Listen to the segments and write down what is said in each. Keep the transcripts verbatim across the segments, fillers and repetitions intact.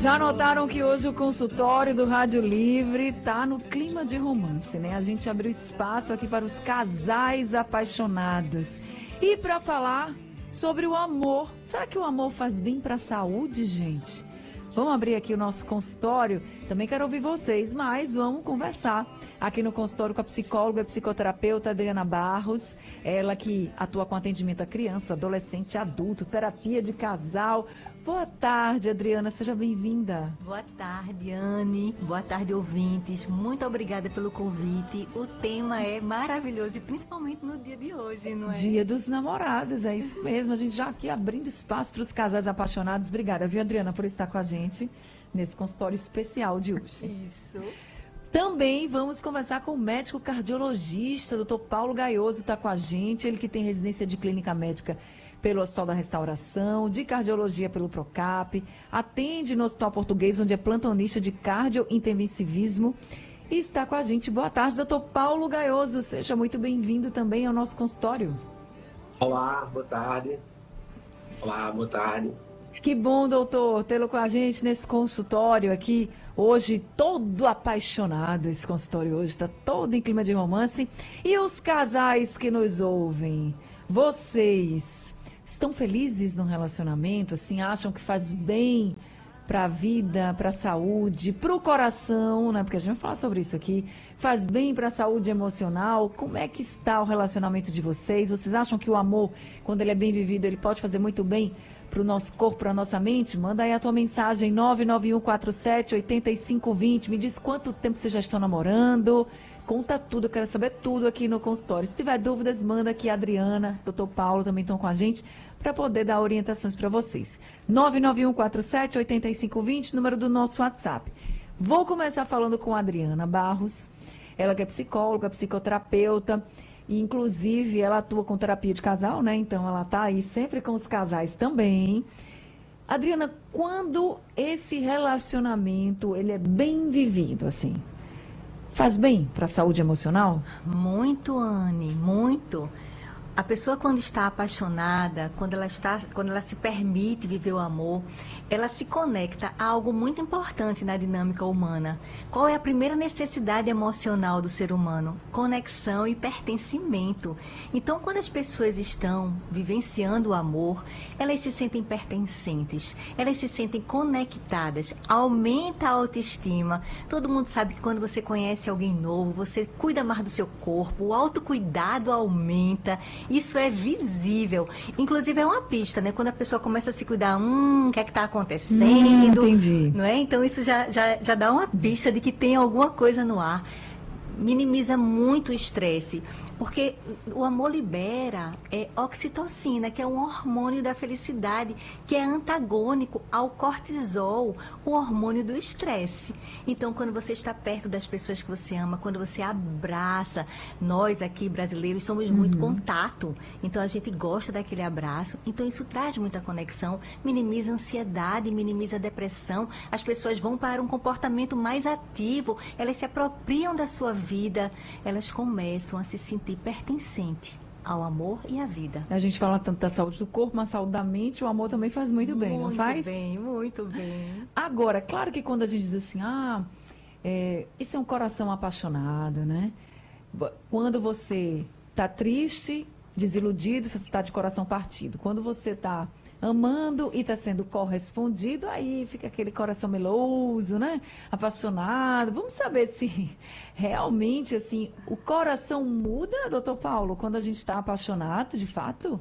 Já notaram que hoje o consultório do Rádio Livre tá no clima de romance, né? A gente abriu espaço aqui para os casais apaixonados. E para falar sobre o amor. Será que o amor faz bem para a saúde, gente? Vamos abrir aqui o nosso consultório. Também quero ouvir vocês, mas vamos conversar aqui no consultório com a psicóloga e psicoterapeuta Adriana Barros. Ela que atua com atendimento a criança, adolescente, adulto, terapia de casal. Boa tarde, Adriana. Seja bem-vinda. Boa tarde, Anne. Boa tarde, ouvintes. Muito obrigada pelo convite. O tema é maravilhoso e principalmente no dia de hoje, não é? Dia dos namorados, é isso mesmo. A gente já aqui abrindo espaço para os casais apaixonados. Obrigada, viu, Adriana, por estar com a gente nesse consultório especial de hoje. Isso. Também vamos conversar com o médico cardiologista, doutor Paulo Gaioso, está com a gente. Ele que tem residência de clínica médica pelo Hospital da Restauração, de cardiologia pelo Procap, atende no Hospital Português, onde é plantonista de cardiointensivismo, e está com a gente. Boa tarde, doutor Paulo Gaioso. Seja muito bem-vindo também ao nosso consultório. Olá, boa tarde. Olá, boa tarde. Que bom, doutor, tê-lo com a gente nesse consultório aqui. Hoje, todo apaixonado, esse consultório hoje está todo em clima de romance. E os casais que nos ouvem, vocês estão felizes no relacionamento? Assim, acham que faz bem para a vida, para a saúde, para o coração, né? Porque a gente vai falar sobre isso aqui. Faz bem para a saúde emocional? Como é que está o relacionamento de vocês? Vocês acham que o amor, quando ele é bem vivido, ele pode fazer muito bem para o nosso corpo, para a nossa mente? Manda aí a tua mensagem, nove nove um quatro sete oito cinco dois zero. Me diz quanto tempo vocês já estão namorando. Conta tudo, eu quero saber tudo aqui no consultório. Se tiver dúvidas, manda aqui a Adriana, doutor Paulo também estão com a gente para poder dar orientações para vocês. nove nove um quatro sete oito cinco dois zero, número do nosso WhatsApp. Vou começar falando com a Adriana Barros. Ela que é psicóloga, psicoterapeuta, e inclusive ela atua com terapia de casal, né? Então ela está aí sempre com os casais também. Adriana, quando esse relacionamento ele é bem vivido, assim, faz bem para a saúde emocional? Muito, Anne, muito. A pessoa, quando está apaixonada, quando ela, está, quando ela se permite viver o amor, ela se conecta a algo muito importante na dinâmica humana. Qual é a primeira necessidade emocional do ser humano? Conexão e pertencimento. Então, quando as pessoas estão vivenciando o amor, elas se sentem pertencentes, elas se sentem conectadas, aumenta a autoestima. Todo mundo sabe que quando você conhece alguém novo, você cuida mais do seu corpo, o autocuidado aumenta. Isso é visível. Inclusive é uma pista, né? Quando a pessoa começa a se cuidar, hum, o que é que está acontecendo? Hum, entendi. Não é? Então isso já, já, já dá uma pista de que tem alguma coisa no ar. Minimiza muito o estresse, porque o amor libera é, oxitocina, que é um hormônio da felicidade, que é antagônico ao cortisol, o hormônio do estresse. Então, quando você está perto das pessoas que você ama, quando você abraça, nós aqui brasileiros somos uhum. muito contato, então a gente gosta daquele abraço, então isso traz muita conexão, minimiza a ansiedade, minimiza a depressão, as pessoas vão para um comportamento mais ativo, elas se apropriam da sua vida. vida, elas começam a se sentir pertencente ao amor e à vida. A gente fala tanto da saúde do corpo, mas a saúde da mente, o amor também faz muito bem, muito não faz? Muito bem, muito bem. Agora, claro que quando a gente diz assim, ah, é, esse é um coração apaixonado, né? Quando você está triste, desiludido, você está de coração partido. Quando você está amando e está sendo correspondido, aí fica aquele coração meloso, né? Apaixonado. Vamos saber se realmente, assim, o coração muda, doutor Paulo, quando a gente está apaixonado, de fato?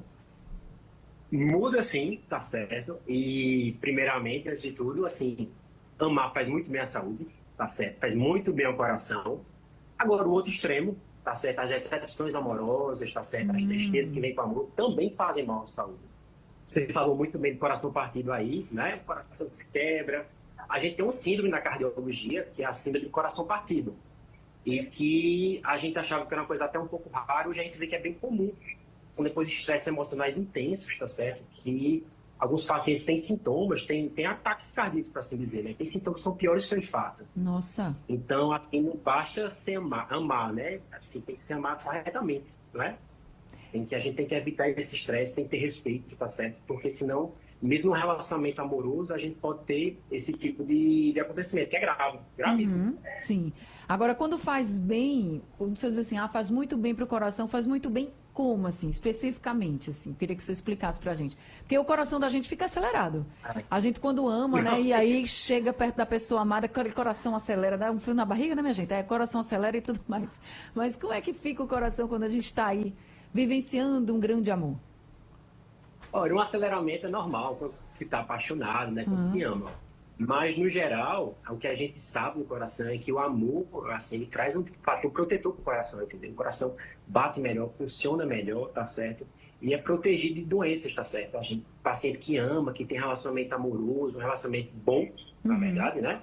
Muda sim, tá certo. E, primeiramente, antes de tudo, assim, amar faz muito bem à saúde, tá certo? Faz muito bem ao coração. Agora, o outro extremo, tá certo? As decepções amorosas, tá certo? As tristezas que vêm com o amor também fazem mal à saúde. Você falou muito bem do coração partido aí, né? O coração que se quebra. A gente tem um síndrome na cardiologia, que é a síndrome do coração partido. E que a gente achava que era uma coisa até um pouco rara, hoje a gente vê que é bem comum. São depois de estresses emocionais intensos, tá certo? Que alguns pacientes têm sintomas, têm, têm ataques cardíacos, para assim dizer, né? Tem sintomas que são piores que o infarto. Nossa. Então, assim, não basta se amar, amar, né? Assim, tem que se amar corretamente, não é? Tem que, a gente tem que evitar esse estresse, tem que ter respeito, tá certo? Porque senão mesmo no relacionamento amoroso, a gente pode ter esse tipo de, de acontecimento, que é grave, gravíssimo. Uhum, sim. Agora, quando faz bem, quando você diz assim, ah, faz muito bem para o coração, faz muito bem como, assim, especificamente, assim? Queria que você explicasse pra gente. Porque o coração da gente fica acelerado. A gente, quando ama, né, e aí chega perto da pessoa amada, aquele coração acelera, dá um frio na barriga, né, minha gente? Aí o coração acelera e tudo mais. Mas como é que fica o coração quando a gente está aí vivenciando um grande amor? Olha, um aceleramento é normal quando se está apaixonado, né, quando se ama. Mas, no geral, o que a gente sabe no coração é que o amor, assim, ele traz um fator protetor para o coração, entendeu? O coração bate melhor, funciona melhor, tá certo? E é protegido de doenças, tá certo? A gente, paciente que ama, que tem relacionamento amoroso, um relacionamento bom, na Uhum. verdade, né?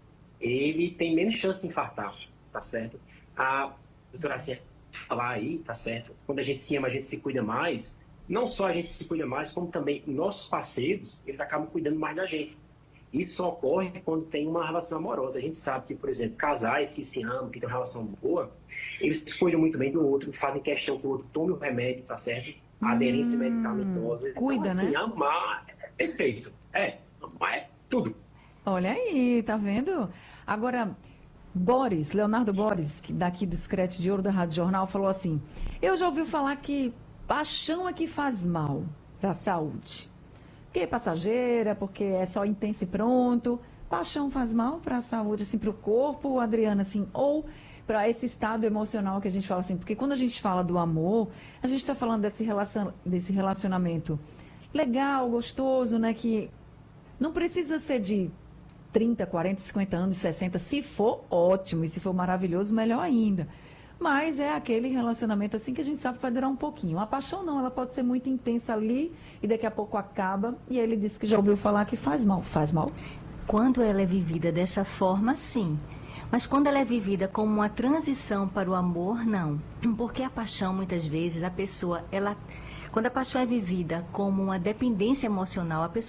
Ele tem menos chance de infartar, tá certo? A doutora assim, falar aí, tá certo? Quando a gente se ama, a gente se cuida mais. Não só a gente se cuida mais, como também nossos parceiros, eles acabam cuidando mais da gente. Isso só ocorre quando tem uma relação amorosa. A gente sabe que, por exemplo, casais que se amam, que têm uma relação boa, eles cuidam muito bem do outro, fazem questão que o outro tome o remédio, tá certo? A aderência Hum, medicamentosa. cuida, então, assim, né? amar é perfeito. É, amar é tudo. Olha aí, tá vendo? Agora, Boris, Leonardo Boris, que daqui do Screte de Ouro da Rádio Jornal, falou assim: eu já ouvi falar que paixão é que faz mal para a saúde. Porque é passageira, porque é só intenso e pronto. Paixão faz mal para a saúde, assim, para o corpo, Adriana, assim, ou para esse estado emocional que a gente fala assim. Porque quando a gente fala do amor, a gente está falando desse, relacion, desse relacionamento legal, gostoso, né? Que não precisa ser de trinta, quarenta, cinquenta anos, sessenta. Se for, ótimo. E se for maravilhoso, melhor ainda. Mas é aquele relacionamento assim que a gente sabe que vai durar um pouquinho. A paixão não, ela pode ser muito intensa ali e daqui a pouco acaba. E ele disse que já ouviu falar que faz mal. Faz mal? Quando ela é vivida dessa forma, sim. Mas quando ela é vivida como uma transição para o amor, não. Porque a paixão, muitas vezes, a pessoa, ela, quando a paixão é vivida como uma dependência emocional, a pessoa